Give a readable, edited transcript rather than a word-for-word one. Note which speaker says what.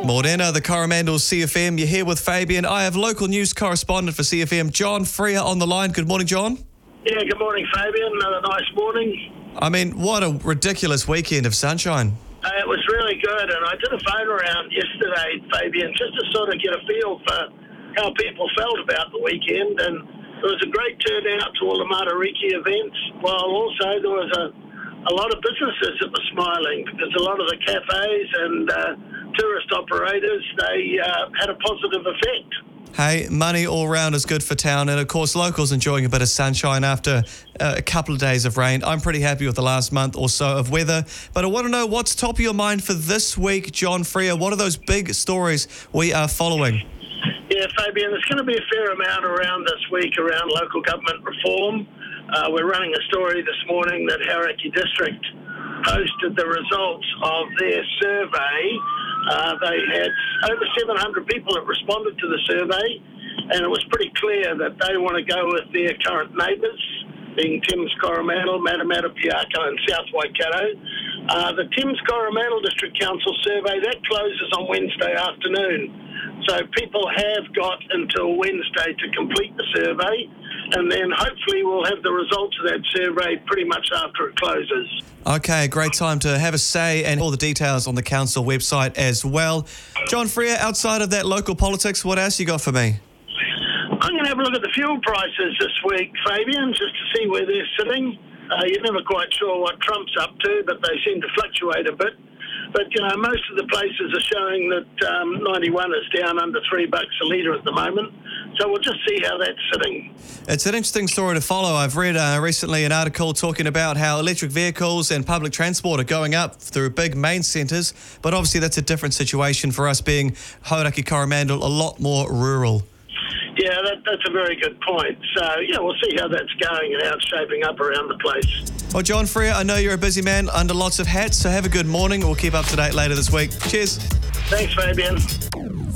Speaker 1: Morena, the Coromandel CFM. You're here with Fabian. I have local news correspondent for CFM, John Freer, on the line. Good morning, John.
Speaker 2: Yeah, good morning, Fabian. Another nice morning.
Speaker 1: I mean, what a ridiculous weekend of sunshine.
Speaker 2: It was really good, and I did a phone around yesterday, Fabian, just to sort of get a feel for how people felt about the weekend, and there was a great turnout to all the Matariki events, while also there was a lot of businesses that were smiling, because a lot of the cafes and tourist operators, they had a positive effect.
Speaker 1: Hey, money all round is good for town, and of course locals enjoying a bit of sunshine after a couple of days of rain. I'm pretty happy with the last month or so of weather, but I want to know what's top of your mind for this week, John Freer. What are those big stories we are following?
Speaker 2: Yeah, Fabian, there's going to be a fair amount around this week around local government reform. We're running a story this morning that Hauraki District posted the results of their survey. They had over 700 people that responded to the survey, and it was pretty clear that they want to go with their current neighbours, being Thames Coromandel, Matamata, Piako and South Waikato. The Thames Coromandel District Council survey, that closes on Wednesday afternoon. So people have got until Wednesday to complete the survey, and then hopefully we'll have the results of that survey pretty much after it closes.
Speaker 1: Okay, great time to have a say, and all the details on the council website as well. John Freer, outside of that local politics, what else you got for me?
Speaker 2: I'm going to have a look at the fuel prices this week, Fabian, just to see where they're sitting. You're never quite sure what Trump's up to, but they seem to fluctuate a bit. But, you know, most of the places are showing that 91 is down under $3 a litre at the moment. So we'll just see how that's sitting.
Speaker 1: It's an interesting story to follow. I've read recently an article talking about how electric vehicles and public transport are going up through big main centres, but obviously that's a different situation for us being Hauraki Coromandel, a lot more rural.
Speaker 2: Yeah, that's a very good point. So, yeah, we'll see how that's going and how it's shaping up around the place.
Speaker 1: Well, John Freer, I know you're a busy man under lots of hats, so have a good morning. We'll keep up to date later this week. Cheers.
Speaker 2: Thanks, Fabian.